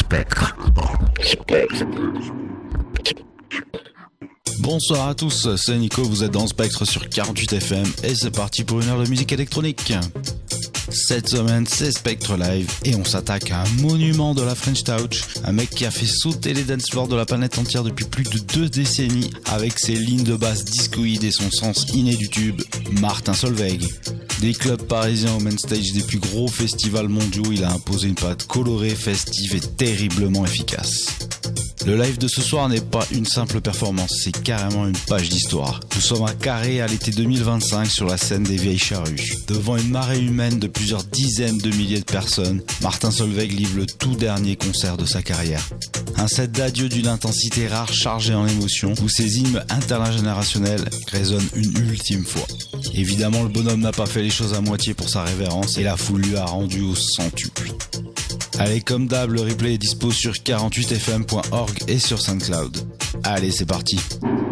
Spectre. Bonsoir à tous, c'est Nico, vous êtes dans Spectre sur 48 FM et c'est parti pour une heure de musique électronique. Cette semaine, c'est Spectre Live et on s'attaque à un monument de la French Touch, un mec qui a fait sauter les dance floors de la planète entière depuis plus de 2 décennies avec ses lignes de basse discoïdes et son sens inné du tube, Martin Solveig. Des clubs parisiens au main stage des plus gros festivals mondiaux, il a imposé une patte colorée, festive et terriblement efficace. Le live de ce soir n'est pas une simple performance, c'est carrément une page d'histoire. Nous sommes à Carré à l'été 2025 sur la scène des Vieilles Charrues. Devant une marée humaine de plusieurs dizaines de milliers de personnes, Martin Solveig livre le tout dernier concert de sa carrière. Un set d'adieu d'une intensité rare chargée en émotions, où ses hymnes intergénérationnels résonnent une ultime fois. Évidemment, le bonhomme n'a pas fait les choses à moitié pour sa révérence et la foule lui a rendu au centuple. Allez, comme d'hab, le replay est dispo sur 48fm.org et sur SoundCloud. Allez, c'est parti.